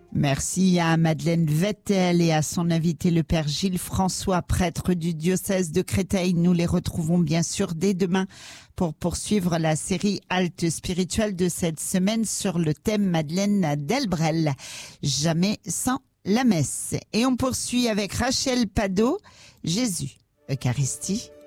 Merci à Madeleine Vettel et à son invité le Père Gilles François, prêtre du diocèse de Créteil. Nous les retrouvons bien sûr dès demain pour poursuivre la série Halte spirituelle de cette semaine sur le thème Madeleine Delbrel. Jamais sans la messe. Et on poursuit avec Rachel Pado, Jésus, Eucharistie